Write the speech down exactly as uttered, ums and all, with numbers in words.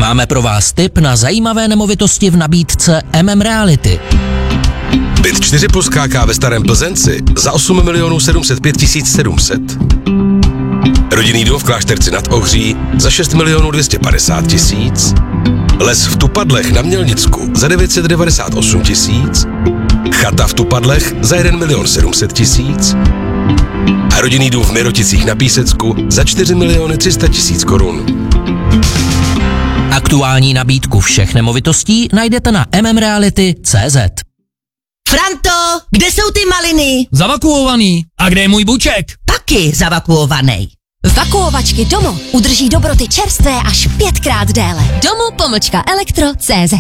Máme pro vás tip na zajímavé nemovitosti v nabídce M M Reality. Byt čtyři plus K K ve Starém Plzenci za osm milionů sedm set pět tisíc sedm set. Rodinný dům v Klášterci nad Ohří za šest milionů dvě stě padesát tisíc. Les v Tupadlech na Mělnicku za devět set devadesát osm tisíc. Chata v Tupadlech za jeden milion sedm set tisíc. A rodinný dům v Miroticích na Písecku za čtyři miliony tři sta tisíc korun. Aktuální nabídku všech nemovitostí najdete na m m reality tečka cé zet. Franto, kde jsou ty maliny? Zavakuovaný. A kde je můj buček? Taky zavakuovaný. Vakuovačky Domo udrží dobroty čerstvé až pětkrát déle. Domo pomlčka elektro tečka cé zet